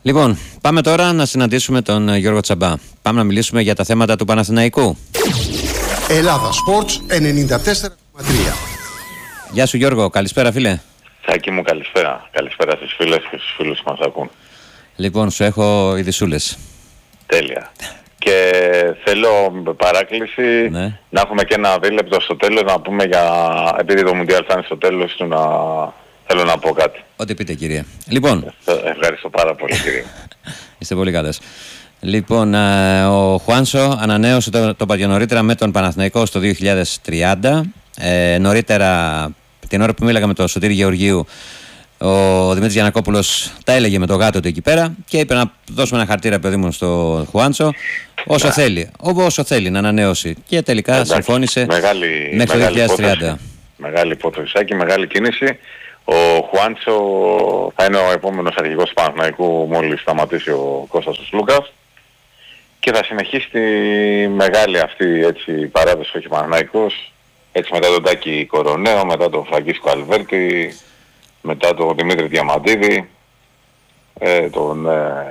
Λοιπόν, πάμε τώρα να συναντήσουμε τον Γιώργο Τσαμπά. Πάμε να μιλήσουμε για τα θέματα του Παναθηναϊκού. Ελλάδα Sports 94,3. Γεια σου Γιώργο, καλησπέρα φίλε. Σάκη μου, καλησπέρα. Καλησπέρα στις φίλες και στους φίλους που μας ακούν. Λοιπόν, σου έχω ειδισούλες. Τέλεια. Και θέλω παράκληση να έχουμε και ένα δίλεπτο στο τέλος να πούμε επειδή το Μουντιάλ θα είναι στο τέλος του θέλω να πω κάτι. Ό,τι πείτε κύριε. Λοιπόν. Ευχαριστώ πάρα πολύ κύριε. Είστε πολύ καλές. Λοιπόν, ο Χουάνσο ανανέωσε το παδιο νωρίτερα με τον Παναθηναϊκό στο 2030. Νωρίτερα, την ώρα που μίλαγα με τον Σωτήρη Γεωργίου, ο Δημήτρης Γιαννακόπουλος τα έλεγε με το γάτο του εκεί πέρα και είπε να δώσουμε ένα χαρτί, παιδί μου, στο Χουάνσο όσο θέλει να ανανέωσει. Και τελικά συμφώνησε μέχρι το 2030. Μεγάλη υπόθεση, μεγάλη κίνηση. Ο Χουάντσο θα είναι ο επόμενος αρχηγός του Παναθηναϊκού μόλις σταματήσει ο Κώστας ο Σλούκας και θα συνεχίσει τη μεγάλη αυτή παράδοση που έχει ο Παναθηναϊκός, έτσι μετά τον Τάκη Κοροναίο, μετά τον Φραγκίσκο Αλβέρτη, μετά τον Δημήτρη Διαμαντίδη, τον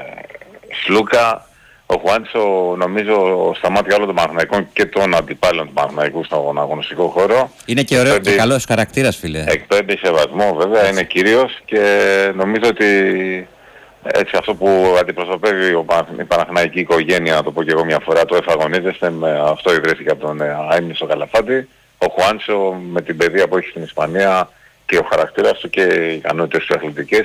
Σλούκα. Ο Χουάντσο νομίζω στα μάτια όλων των Παναθηναϊκών και των αντιπάλων του Παναθηναϊκού στον αγωνιστικό χώρο. Είναι και ωραίο και καλός χαρακτήρας φίλε. Εκπέμπει σεβασμό βέβαια, είναι κυρίως και νομίζω ότι έτσι αυτό που αντιπροσωπεύει η Παναθηναϊκή οικογένεια, να το πω και εγώ μια φορά, το εφαγωνίζεστε, με αυτό ιδρύθηκε από τον Άιμνησο Καλαφάτη. Ο Χουάντσο με την παιδεία που έχει στην Ισπανία και ο χαρακτήρας του και οι ικανότητες του αθλητικές,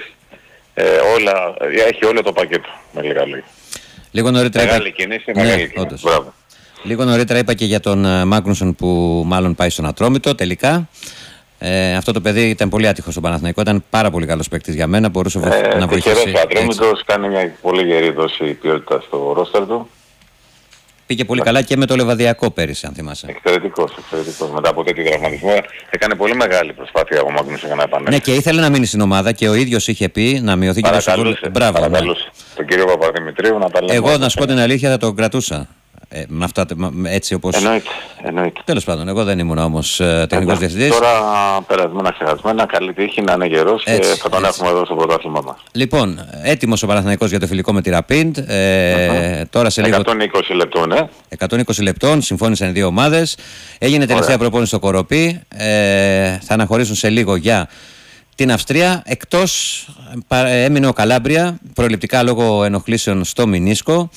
έχει όλο το πακέτο με λίγα λόγια. Λίγο νωρίτερα μεγάλη κίνηση, μεγάλη κίνηση. Λίγο νωρίτερα είπα και για τον Μάγνουσον που μάλλον πάει στον Ατρόμητο τελικά. Αυτό το παιδί ήταν πολύ άτυχο στον Παναθηναϊκό, ήταν πάρα πολύ καλός παίκτης για μένα, μπορούσε να βοηθήσει. Ο Ατρόμητος κάνει μια πολύ γερή δόση ποιότητα στο ρόστερ του. Πήγε πολύ καλά και με το Λεβαδιακό πέρυσι, αν θυμάσαι. Εξαιρετικός. Μετά από τέτοιο τραυματισμό έκανε πολύ μεγάλη προσπάθεια ο Μάγνουσον για να επανέλθει. Ναι, και ήθελε να μείνει στην ομάδα και ο ίδιος είχε πει να μειωθεί και το συμβόλαιο. Μπράβο. Τον κύριο Παπαδημητρίου να τα λέμε. Εγώ να σου πω την αλήθεια θα τον κρατούσα. Με αυτά, έτσι όπως... Εννοείται. Τέλος πάντων, εγώ δεν ήμουν όμως τεχνικός διευθυντής. Τώρα περασμένα ξεχασμένα, καλή τύχη, να είναι γερός και θα τον έχουμε εδώ στο πρωτάθλημα μας. Λοιπόν, έτοιμος ο Παναθηναϊκός για το φιλικό με τη Ραπίντ. Τώρα σε λίγο... 120 λεπτών, 120 λεπτών, συμφώνησαν οι δύο ομάδες. Έγινε τελευταία προπόνηση στο Κοροπή. Θα αναχωρήσουν σε λίγο για την Αυστρία. Εκτός έμεινε ο Καλάμπρια, προληπτικά λόγω ενοχλήσεων στο μηνίσκο.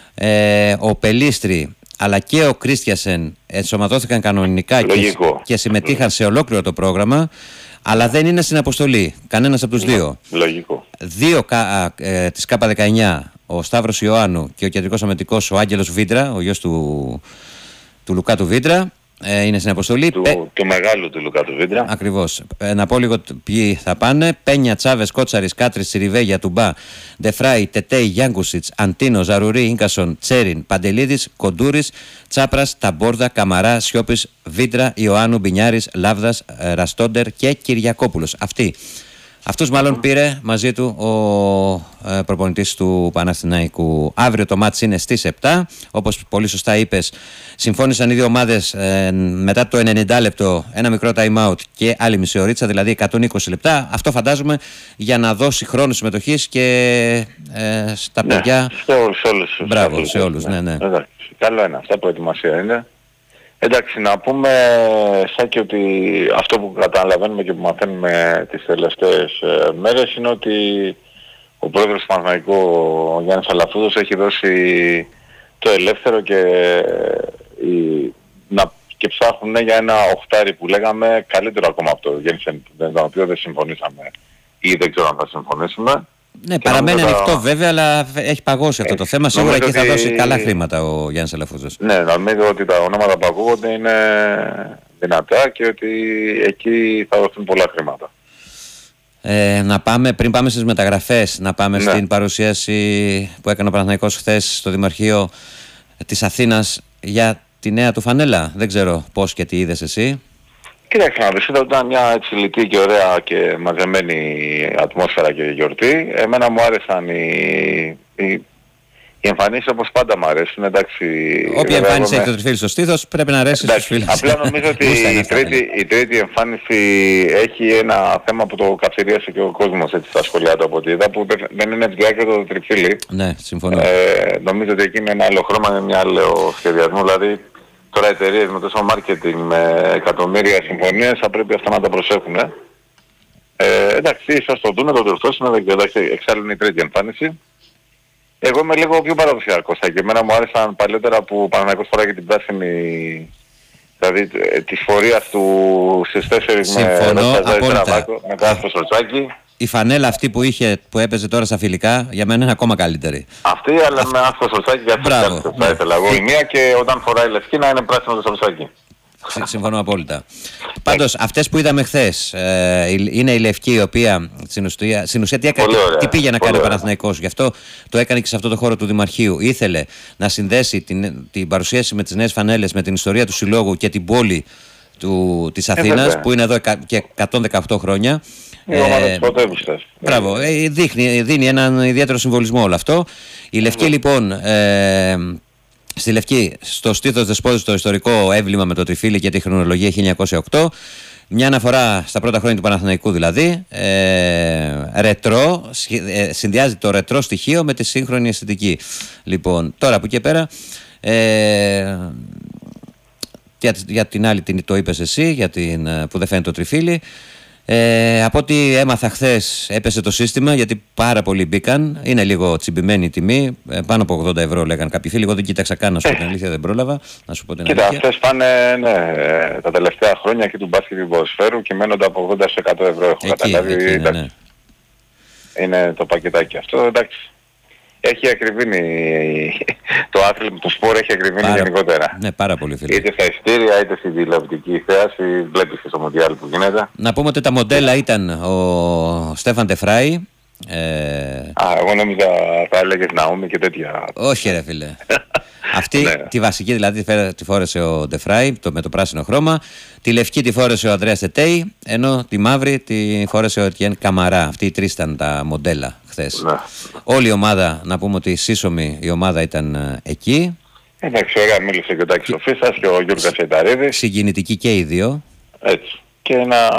Ο Πελίστρη αλλά και ο Κρίστιασεν ενσωματώθηκαν κανονικά και συμμετείχαν σε ολόκληρο το πρόγραμμα, αλλά δεν είναι στην αποστολή κανένας από τους δύο. Λογικό. Δύο της ΚΑΠΑ19, ο Σταύρος Ιωάννου και ο κεντρικός αμυντικός ο Άγγελος Βίντρα, ο γιος του Λουκά του Βίντρα, είναι στην αποστολή. Του μεγάλου του Λουκά του Βίντρα. Ακριβώς. Να πω λίγο ποιοι θα πάνε. Πένια, Τσάβες, Κότσαρης, Κάτρης, Σιριβέγια, Τουμπά, Ντεφράι, Τετέι, Γιάνκουσιτς, Αντίνο, Ζαρουρί, Ίνκασον, Τσέριν, Παντελίδης, Κοντούρης, Τσάπρας, Ταμπόρδα, Καμαρά, Σιώπης, Βίντρα, Ιωάννου, Μπινιάρης, Λάβδας, Ραστόντερ και Κυριακόπουλος. Αυτούς μάλλον πήρε μαζί του ο προπονητής του Παναθηναϊκού. Αύριο το μάτς είναι στις 7. Όπως πολύ σωστά είπες, συμφώνησαν οι δύο ομάδες μετά το 90 λεπτό ένα μικρό time out και άλλη μισή ωρίτσα, δηλαδή 120 λεπτά. Αυτό φαντάζομαι για να δώσει χρόνο συμμετοχής και στα παιδιά. Σε όλους. Μπράβο, σε όλους. Ναι. Καλό είναι, αυτά προετοιμασία είναι. Εντάξει, να πούμε, Σάκη, ότι αυτό που καταλαβαίνουμε και που μαθαίνουμε τις τελευταίες μέρες είναι ότι ο πρόεδρος του Παναθηναϊκού, ο Γιάννης Αλαφούδος, έχει δώσει το ελεύθερο και ψάχνουν για ένα οχτάρι που λέγαμε, καλύτερο ακόμα από το Γέννησεν, με το οποίο δεν συμφωνήσαμε ή δεν ξέρω αν θα συμφωνήσουμε. Ναι, παραμένει ανοιχτό βέβαια, αλλά έχει παγώσει αυτό το θέμα. Σίγουρα εκεί θα δώσει καλά χρήματα ο Γιάννης Αλαφούζος. Ναι, νομίζω ότι τα ονόματα που ακούγονται είναι δυνατά και ότι εκεί θα δοθούν πολλά χρήματα. Να πάμε, πριν πάμε στις μεταγραφές, να πάμε στην παρουσίαση που έκανε ο Παναθηναϊκός χθες στο Δημαρχείο της Αθήνας για τη νέα του φανέλα. Δεν ξέρω πώς και τι είδες εσύ. Κοίταξε να δεις, ήταν μια έτσι λιτή και ωραία και μαζεμένη ατμόσφαιρα και γιορτή. Εμένα μου άρεσαν Οι εμφανίσεις όπως πάντα μου αρέσουν, εντάξει. Όποια εμφάνιση έχει το τριφύλι στο στήθος πρέπει να αρέσει στους φίλους. Απλά νομίζω ότι η τρίτη εμφάνιση έχει ένα θέμα που το καψηρίασε και ο κόσμος έτσι, στα σχολεία του από ό,τι είδα, που δεν είναι ευδιάκριτο το τριφύλι. Ναι, συμφωνώ. Νομίζω ότι εκεί είναι ένα άλλο χρώμα, με μια άλλο σχεδιασμό. Δηλαδή τώρα εταιρείες με τόσο marketing, με εκατομμύρια συμφωνίες, θα πρέπει αυτά να τα προσέχουν. Εντάξει, ίσως το δούμε, το διορθώσουν, δεν ξέρω, εξάλλου είναι η τρίτη εμφάνιση. Εγώ είμαι λίγο πιο παραδοσιακός. Και εμένα μου άρεσαν παλιότερα που ο Παναθηναϊκός φοράγε την πράσινη, δηλαδή της φορείας του στις 4 με Τραβάκο, με κάτω στο Σολτσάκι. Η φανέλα αυτή που έπαιζε τώρα στα φιλικά, για μένα είναι ακόμα καλύτερη. Αυτή, αλλά με άσπρο σολτσάκι για αυτό θα ήθελα εγώ. Η μία και όταν φοράει λευκή να είναι πράσινο το σολτσάκι. Συμφωνώ απόλυτα. Πάντως αυτές που είδαμε χθες είναι η λευκή, η οποία στην ουσία τι πήγε να κάνει ο Παναθηναϊκός. Γι' αυτό το έκανε και σε αυτό το χώρο του Δημαρχείου. Ήθελε να συνδέσει την παρουσίαση με τις νέες φανέλες, με την ιστορία του συλλόγου και την πόλη της Αθήνας, που είναι εδώ και 118 χρόνια. Η ομάδα της πρωτεύουσας. Μπράβο, δίνει έναν ιδιαίτερο συμβολισμό όλο αυτό. Η λευκή λοιπόν, στη λευκή, στο στήθος δεσπόζει το ιστορικό έμβλημα με το τριφύλι και τη χρονολογία 1908. Μια αναφορά στα πρώτα χρόνια του Παναθηναϊκού δηλαδή. Ρετρό, συνδυάζει το ρετρό στοιχείο με τη σύγχρονη αισθητική. Λοιπόν, τώρα από εκεί πέρα, για την άλλη το είπες εσύ, που δεν φαίνεται το τριφύλι. Από ό,τι έμαθα χθες, έπεσε το σύστημα γιατί πάρα πολλοί μπήκαν. Είναι λίγο τσιμπημένη η τιμή. Πάνω από 80 ευρώ λέγαν κάποιοι φίλοι. Εγώ δεν κοίταξα καν, να σου πω την αλήθεια, δεν πρόλαβα. Να σου πω την αλήθεια. Κοίτα, αυτές πάνε τα τελευταία χρόνια και του μπάσκετ και του ποδοσφαίρου και μένονται από 80 σε 100 ευρώ. Έχω καταλάβει. Ναι. Είναι το πακετάκι αυτό. Εντάξει. Έχει ακριβήνει το άθλημα, το σπορ έχει ακριβήνει γενικότερα. Ναι, πάρα πολύ φίλε. Είτε στα ειστήρια, είτε στην τηλεοπτική θέαση, βλέπεις και στο Μοντιάλ που γίνεται. Να πούμε ότι τα μοντέλα ήταν ο Στέφαν Τεφράι. Εγώ νόμιζα θα έλεγες Ναούμι και τέτοια. Όχι ρε φίλε. Αυτή τη βασική δηλαδή τη φόρεσε ο Ντεφράι με το πράσινο χρώμα. Τη λευκή τη φόρεσε ο Ανδρέας Τετέι. Ενώ τη μαύρη τη φόρεσε ο Ετιέν Καμαρά. Αυτοί οι τρεις ήταν τα μοντέλα χθες. Ναι. Όλη η ομάδα, να πούμε ότι σύσσωμη η ομάδα ήταν εκεί. Εντάξει, ωραία, μίλησε και ο Τάκης ο Φίσας και ο Γιώργος Σαϊταρίδης. Συγκινητικοί και οι δύο. Έτσι. Και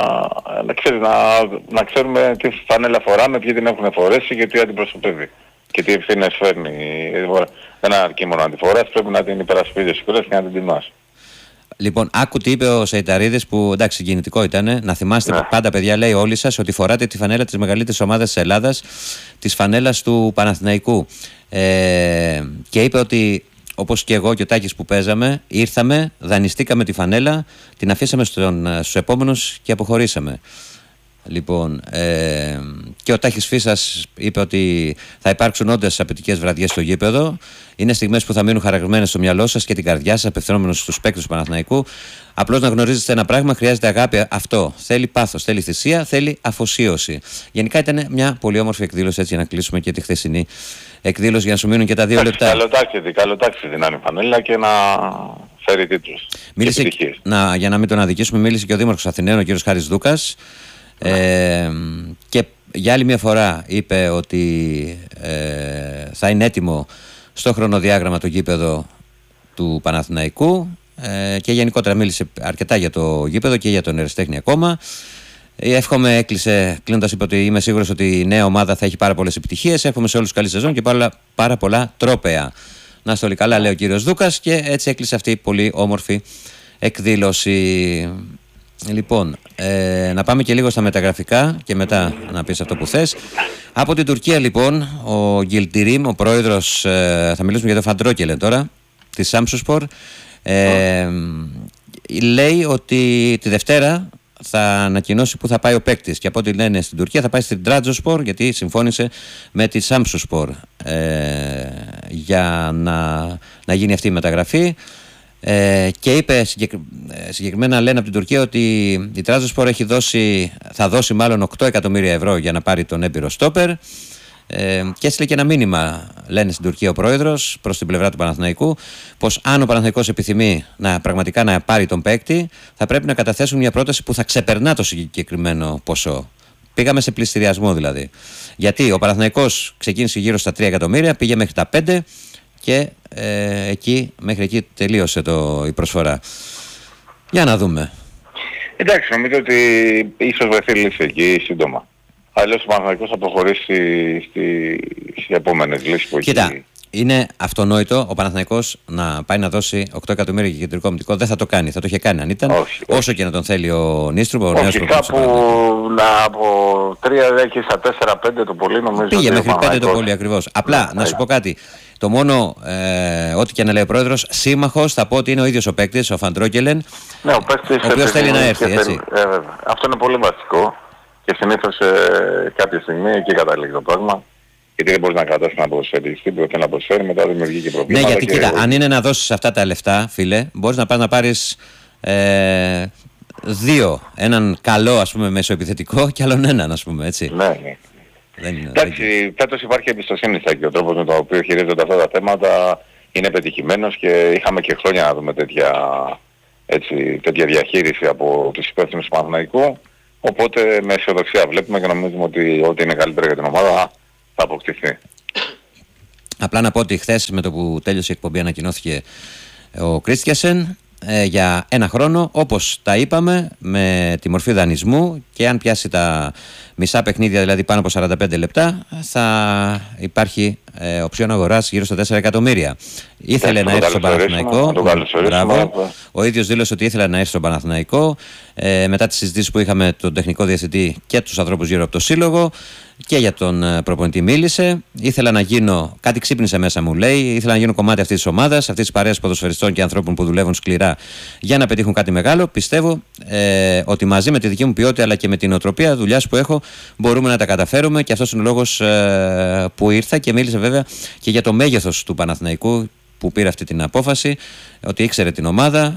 να ξέρουμε τι φανέλα φοράμε, ποιοι την έχουν φορέσει και τι αντιπροσωπεύει. Και τι ευθύνες φέρνει. Δεν αρκεί μόνο να τη φοράς, πρέπει να την υπερασπίζεις και να την τιμάς. Λοιπόν, άκου τι είπε ο Σαϊταρίδης που εντάξει συγκινητικό ήταν. Να θυμάστε πάντα παιδιά, λέει όλοι σας, ότι φοράτε τη φανέλα της μεγαλύτερης ομάδας της Ελλάδας, της φανέλας του Παναθηναϊκού. Και είπε ότι όπως και εγώ και ο Τάκης που παίζαμε, ήρθαμε, δανειστήκαμε τη φανέλα, την αφήσαμε στους επόμενους και αποχωρήσαμε. Λοιπόν, και ο Τάκης Φίσας είπε ότι θα υπάρξουν όντως απαιτητικές βραδιές στο γήπεδο. Είναι στιγμές που θα μείνουν χαραγμένες στο μυαλό σας και την καρδιά σας, απευθυνόμενος στους παίκτες του Παναθηναϊκού. Απλώς να γνωρίζετε ένα πράγμα: χρειάζεται αγάπη. Αυτό θέλει πάθος, θέλει θυσία, θέλει αφοσίωση. Γενικά ήταν μια πολύ όμορφη εκδήλωση, έτσι για να κλείσουμε και τη χθεσινή εκδήλωση, για να σου μείνουν και τα 2 λεπτά. Καλοτάξει την φανέλα και να φέρει τίτλους. Για να μην τον αδικήσουμε, μίλησε και ο Δήμαρχος Αθηναίων, ο κ. Χάρης Δούκας. Και για άλλη μια φορά είπε ότι θα είναι έτοιμο στο χρονοδιάγραμμα το γήπεδο του Παναθηναϊκού και γενικότερα μίλησε αρκετά για το γήπεδο και για τον Ερασιτέχνη ακόμα. Εύχομαι, έκλεισε κλείνοντας, είπε ότι είμαι σίγουρος ότι η νέα ομάδα θα έχει πάρα πολλές επιτυχίες. Εύχομαι σε όλους καλή σεζόν και πάρα πολλά τρόπαια. Να είστε όλοι καλά, λέει ο κύριος Δούκας, και έτσι έκλεισε αυτή η πολύ όμορφη εκδήλωση. Λοιπόν, να πάμε και λίγο στα μεταγραφικά και μετά να πεις αυτό που θες. Από την Τουρκία λοιπόν, ο Γκιλτιρίμ, ο πρόεδρος, θα μιλήσουμε για το Φαντρόκελε τώρα, της Σάμσουσπορ, λέει ότι τη Δευτέρα θα ανακοινώσει που θα πάει ο παίκτης, και από ό,τι λένε στην Τουρκία θα πάει στην Τράτζοσπορ, γιατί συμφώνησε με τη Σάμσουσπορ για να γίνει αυτή η μεταγραφή. Και είπε συγκεκριμένα, λένε από την Τουρκία, ότι η Τράζοσπορ θα δώσει μάλλον 8 εκατομμύρια ευρώ για να πάρει τον έμπειρο στόπερ, και έστειλε και ένα μήνυμα, λένε στην Τουρκία ο πρόεδρος, προς την πλευρά του Παναθηναϊκού, πως αν ο Παναθηναϊκός επιθυμεί πραγματικά να πάρει τον παίκτη, θα πρέπει να καταθέσουν μια πρόταση που θα ξεπερνά το συγκεκριμένο ποσό. Πήγαμε σε πληστηριασμό δηλαδή. Γιατί ο Παναθηναϊκός ξεκίνησε γύρω στα 3 εκατομμύρια, πήγε μέχρι τα 5. και μέχρι εκεί τελείωσε η προσφορά. Για να δούμε. Εντάξει, νομίζω ότι ίσως βρεθεί λύση εκεί σύντομα. Αλλιώς ο Παναθηναϊκός θα προχωρήσει στις επόμενες λύσεις που έχει. Κοίτα, είναι αυτονόητο ο Παναθηναϊκός να πάει να δώσει 8 εκατομμύρια για κεντρικό αμυντικό. Δεν θα το κάνει. Θα το είχε κάνει αν ήταν. Όχι. Όσο και να τον θέλει ο Νίστρουμπ. Όχι, κάπου από 3 και στα 4-5 το πολύ νομίζω. Πήγε μέχρι 5 το πολύ ακριβώς. Απλά να σου πω κάτι. Το μόνο, ό,τι και να λέει ο πρόεδρος, σύμμαχος θα πω ότι είναι ο ίδιος ο παίκτης, ο Φαντρόκελεν. Ναι, ο παίκτης. Ο οποίος θέλει να έρθει, έτσι. Αυτό είναι πολύ βασικό. Και συνήθως κάποια στιγμή εκεί καταλήγει το πράγμα. Γιατί δεν μπορείς να κρατάς ένα ποδοσφαιριστή που θέλει να προσφέρει, μετά δημιουργεί και προβλήματα. Ναι, γιατί κοίτα, αν είναι να δώσεις αυτά τα λεφτά, φίλε, μπορείς να πας να πάρεις 2. Έναν καλό, ας πούμε, μεσοεπιθετικό και άλλον έναν, ας πούμε, έτσι. Ναι. Εντάξει, φέτος υπάρχει εμπιστοσύνη και ο τρόπος με τον οποίο χειρίζονται αυτά τα θέματα είναι πετυχημένος και είχαμε και χρόνια να δούμε τέτοια διαχείριση από τους υπεύθυνους του Παναθηναϊκού. Οπότε με αισιοδοξία βλέπουμε και νομίζουμε ότι ό,τι είναι καλύτερο για την ομάδα θα αποκτηθεί. Απλά να πω ότι χθες με το που τέλειωσε η εκπομπή ανακοινώθηκε ο Κρίστιασεν για 1 χρόνο, όπως τα είπαμε, με τη μορφή δανεισμού, και αν πιάσει τα μισά παιχνίδια, δηλαδή πάνω από 45 λεπτά, θα υπάρχει οψιόν αγοράς γύρω στα 4 εκατομμύρια. Ήθελε να έρθει στον Παναθηναϊκό. Ο ίδιος δήλωσε ότι ήθελε να έρθει στον Παναθηναϊκό μετά τις συζητήσεις που είχαμε τον τεχνικό διευθυντή και τους ανθρώπους γύρω από το σύλλογο. Και για τον προπονητή μίλησε. Ήθελα να γίνω, κάτι ξύπνησε μέσα μου, λέει. Ήθελα να γίνω κομμάτι αυτής της ομάδας, αυτής της παρέας ποδοσφαιριστών και ανθρώπων που δουλεύουν σκληρά για να πετύχουν κάτι μεγάλο. Πιστεύω ότι μαζί με τη δική μου ποιότητα αλλά και με την νοοτροπία δουλειάς που έχω μπορούμε να τα καταφέρουμε. Και αυτός είναι ο λόγος που ήρθα, και μίλησε βέβαια και για το μέγεθος του Παναθηναϊκού που πήρε αυτή την απόφαση, ότι ήξερε την ομάδα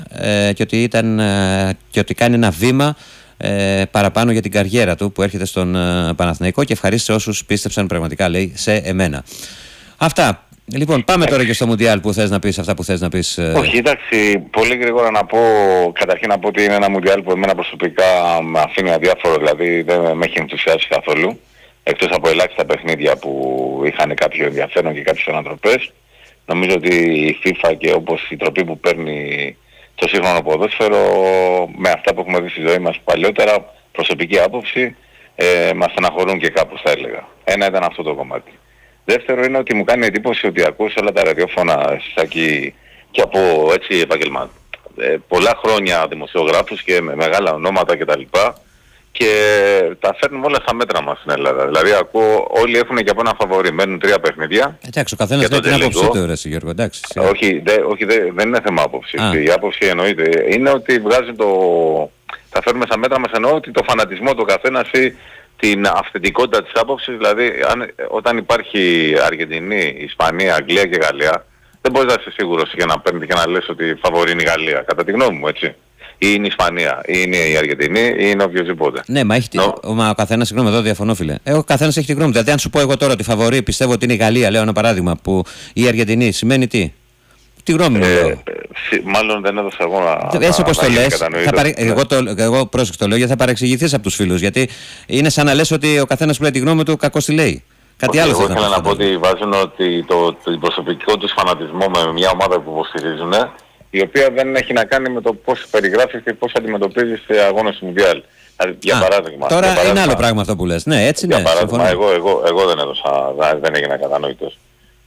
και ότι κάνει ένα βήμα παραπάνω για την καριέρα του που έρχεται στον Παναθηναϊκό, και ευχαρίστησε όσους πίστεψαν πραγματικά, λέει, σε εμένα. Αυτά. Λοιπόν, πάμε τώρα και στο Μουντιάλ που θες να πεις αυτά που θες να πεις. Όχι, εντάξει, πολύ γρήγορα να πω, καταρχήν να πω ότι είναι ένα Μουντιάλ που εμένα προσωπικά με αφήνει αδιάφορο, δηλαδή δεν με έχει ενθουσιάσει καθόλου, εκτός από ελάχιστα παιχνίδια που είχαν κάποιο ενδιαφέρον και κάποιες ανατροπές. Νομίζω ότι η FIFA και όπως η τροπή που παίρνει το σύγχρονο ποδόσφαιρο, με αυτά που έχουμε δει στη ζωή μας παλιότερα, προσωπική άποψη, μας στεναχωρούν και κάπως, θα έλεγα. Ένα ήταν αυτό το κομμάτι. Δεύτερο είναι ότι μου κάνει εντύπωση ότι ακούω σε όλα τα ραδιόφωνα και από έτσι πολλά χρόνια δημοσιογράφους και με μεγάλα ονόματα κτλ. Και τα φέρνουμε όλα στα μέτρα μας στην Ελλάδα. Δηλαδή ακούω, όλοι έχουν και από ένα φαβορί, μένουν 3 παιχνίδια. Εντάξει, ο καθένας λέει την άποψή του, ρε Γιώργο, εντάξει. Όχι, δεν είναι θέμα άποψης. Η άποψη εννοείται. Είναι ότι τα φέρνουμε στα μέτρα μας, εννοώ ότι το φανατισμό του καθένας ή την αυθεντικότητα της άποψης, δηλαδή όταν υπάρχει Αργεντινή, Ισπανία, Αγγλία και Γαλλία, δεν μπορείς να είσαι σίγουρος για να παίρνεις και να λες ότι φαβορεί είναι η Γαλλία, κατά τη γνώμη μου, έτσι. Ή είναι η Ισπανία, ή είναι η Αργεντινή, ή είναι οποιοδήποτε. Ναι, μα ο καθένας, συγγνώμη, εδώ διαφωνώ, φίλε. Ο καθένας έχει τη γνώμη. Δηλαδή, αν σου πω εγώ τώρα ότι φαβορεί, πιστεύω ότι είναι η Γαλλία, λέω ένα παράδειγμα, που η Αργεντινή σημαίνει τι. Τι γνώμη μου λέω. Μάλλον δεν έδωσα εγώ να. Έτσι όπως το λες, εγώ πρόσεξε το λέω γιατί θα παρεξηγηθείς από τους φίλους. Γιατί είναι σαν να λες ότι ο καθένας που λέει τη γνώμη του κακώς τη λέει. Κάτι άλλο θέλω να πω ότι βάζουν ότι το προσωπικό τους φανατισμό με μια ομάδα που υποστηρίζουν, η οποία δεν έχει να κάνει με το πώς περιγράφεις και πώς αντιμετωπίζεις σε αγώνες του Μουντιάλ. Για παράδειγμα. Τώρα είναι άλλο πράγμα αυτό που λες. Ναι, έτσι για παράδειγμα, εγώ δεν έγινα κατανοητός.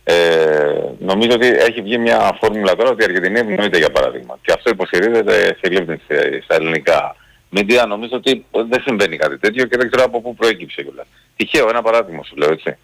Νομίζω ότι έχει βγει μια φόρμουλα τώρα ότι η Αργεντινή ευνοείται, για παράδειγμα. Και αυτό υποστηρίζεται σε λίπνη στα ελληνικά μίντια. Νομίζω ότι δεν συμβαίνει κάτι τέτοιο και δεν ξέρω από πού προέκυψε κιόλας. Τυχαίο, ένα παράδειγμα σου λέω, έτσι.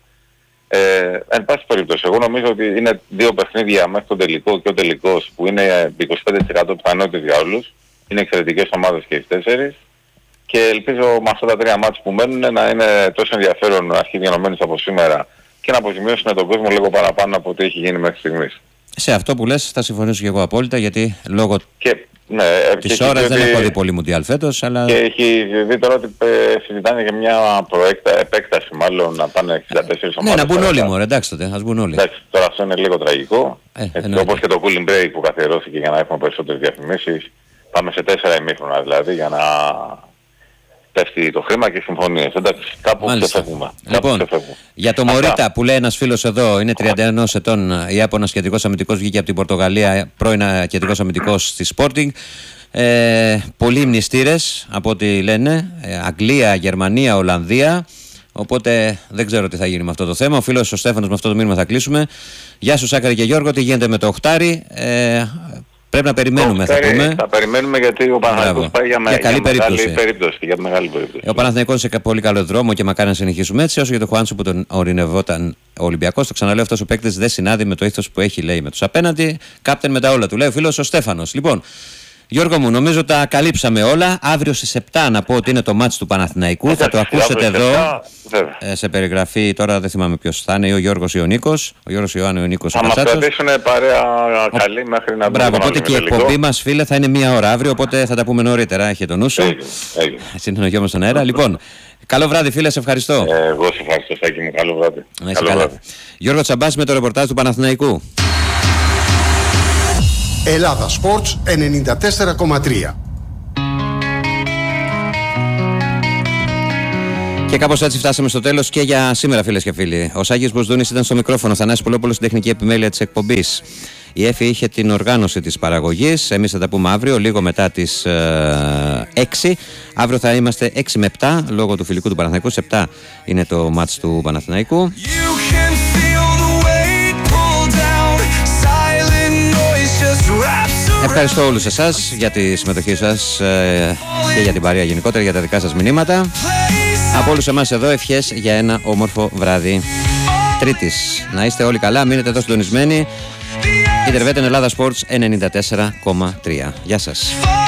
Εν πάση περιπτώσει, εγώ νομίζω ότι είναι 2 παιχνίδια μέχρι τον τελικό και ο τελικός που είναι 25% πιθανότητες για όλους. Είναι εξαιρετικές ομάδες και οι 4. Και ελπίζω με αυτά τα 3 μάτς που μένουν να είναι τόσο ενδιαφέρον αρχή διανομένες από σήμερα και να αποζημιώσουν τον κόσμο λίγο παραπάνω από ό,τι έχει γίνει μέχρι στιγμής. Σε αυτό που λες θα συμφωνήσω και εγώ απόλυτα, γιατί λόγω της ώρας δεν έχω δει πολύ Μουντιάλ φέτος, αλλά... Και έχει δει τώρα ότι συζητάνε για μια επέκταση μάλλον να πάνε 64 ομάδες. Ναι, να μπουν όλοι μωρέ, εντάξει τότε, ας μπουν όλοι. Εντάξει, τώρα αυτό είναι λίγο τραγικό, όπως και το cooling break που καθιερώθηκε για να έχουμε περισσότερες διαφημίσεις. Πάμε σε 4 ημίχρονα δηλαδή για να πέφτει το χρήμα και συμφωνίες. Εντάξει, κάπου ξεφεύγουμε. Λοιπόν, για το Μωρίτα που λέει ένας φίλος εδώ, είναι 31 ετών, Ιάπωνας κεντρικός αμυντικός, βγήκε από την Πορτογαλία, πρώην κεντρικός αμυντικός στη Sporting. Πολλοί μνηστήρες από ό,τι λένε, Αγγλία, Γερμανία, Ολλανδία. Οπότε δεν ξέρω τι θα γίνει με αυτό το θέμα. Ο φίλος ο Στέφανος, με αυτό το μήνυμα θα κλείσουμε. Γεια σου Σάκαρη και Γιώργο, τι γίνεται με το οχτάρι? Πρέπει να περιμένουμε, θα πούμε. Θα περιμένουμε γιατί ο Παναθηναϊκός πάει για καλή μεγάλη περίπτωση. περίπτωση. Ο Παναθηναϊκός σε πολύ καλό δρόμο και μακάρι να συνεχίσουμε έτσι. Όσο για τον Χουάντσο που τον ορεινευόταν ο Ολυμπιακός, το ξαναλέω, αυτός ο παίκτης δεν συνάδει με το ήθος που έχει, λέει, με τους απέναντι. Κάπτεν με τα όλα του, λέει ο φίλος ο Στέφανος. Λοιπόν, Γιώργο μου, νομίζω τα καλύψαμε όλα. Αύριο στις 7 να πω ότι είναι το μάτς του Παναθηναϊκού. Θα το ακούσετε εδώ σε περιγραφή. Τώρα δεν θυμάμαι ποιος θα είναι, ή ο Γιώργος ή ο Νίκος. Ο Γιώργος Ιωάννη, ο Νίκος. Θα μας κρατήσουν παρέα καλή μέχρι να μπράβο, οπότε και η εκπομπή μας, φίλε, θα είναι 1 ώρα αύριο. Οπότε θα τα πούμε νωρίτερα. Έχει το νου σου. Συνεννοιόμαστε στον αέρα. Λοιπόν, καλό βράδυ, φίλε, σε ευχαριστώ. Εγώ σε ευχαριστώ, Σάκη μου. Καλό βράδυ. Γιώργο Τσαμπάς με το ρεπορτάζ του Παναθηναϊκού. Ελλάδα Sports 94,3. Και κάπως έτσι φτάσαμε στο τέλος και για σήμερα, φίλες και φίλοι. Ο Σάκης Μπουσδούνης ήταν στο μικρόφωνο, Θανάσης Πουλόπουλος στην τεχνική επιμέλεια της εκπομπής. Η Εφη είχε την οργάνωση της παραγωγής. Εμείς θα τα πούμε αύριο, λίγο μετά τις 6. Αύριο θα είμαστε 6 με 7 λόγω του φιλικού του Παναθηναϊκού. Σε 7 είναι το μάτς του Παναθηναϊκού. Ευχαριστώ όλους εσάς για τη συμμετοχή σας και για την παρέα γενικότερα, για τα δικά σας μηνύματα. Από όλους εμάς εδώ ευχές για ένα όμορφο βράδυ Τρίτης. Να είστε όλοι καλά, μείνετε εδώ συντονισμένοι. Ιντερβέτεν Ελλάδα Sports 94,3. Γεια σας.